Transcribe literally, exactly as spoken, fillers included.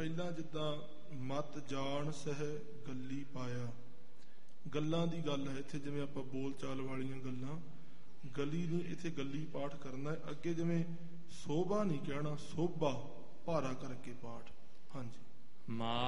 ਪਹਿਲਾਂ ਜਿੱਦਾਂ ਮਤ ਜਾਣ ਸਹਿ ਗੱਲੀ ਪਾਇਆ, ਗੱਲਾਂ ਦੀ ਗੱਲ ਹੈ ਇੱਥੇ, ਜਿਵੇਂ ਆਪਾਂ ਬੋਲ ਚਾਲ ਵਾਲੀਆਂ ਗੱਲਾਂ, ਗਲੀ ਨਹੀਂ, ਇੱਥੇ ਗੱਲੀ ਪਾਠ ਕਰਨਾ ਹੈ। ਅੱਗੇ ਜਿਵੇਂ ਸੋਭਾ ਨਹੀਂ ਕਹਿਣਾ, ਸੋਭਾ ਭਾਰਾ ਕਰਕੇ ਪਾਠ। ਹਾਂਜੀ। ਮਾ